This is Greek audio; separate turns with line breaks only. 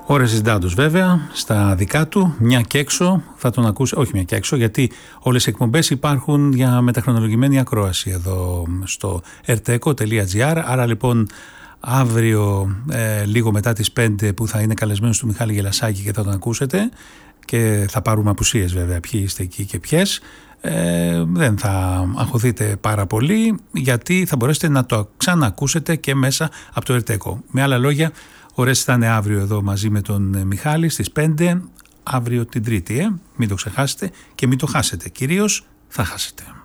Ο Ρεζιντάντος βέβαια στα δικά του, μια και έξω θα τον ακούσει, όχι μια και έξω, γιατί όλες οι εκπομπές υπάρχουν για μεταχρονολογημένη ακρόαση εδώ στο rteco.gr. Άρα λοιπόν αύριο λίγο μετά τις 5 που θα είναι καλεσμένος του Μιχάλη Γελασάκη και θα τον ακούσετε και θα πάρουμε απουσίες βέβαια ποιοι είστε εκεί και ποιες, δεν θα αγχωθείτε πάρα πολύ, γιατί θα μπορέσετε να το ξανακούσετε και μέσα από το rteco. Με άλλα λόγια, ο Ρες θα είναι αύριο εδώ μαζί με τον Μιχάλη στις 5, αύριο την Τρίτη, μην το ξεχάσετε και μην το χάσετε, κυρίως θα χάσετε.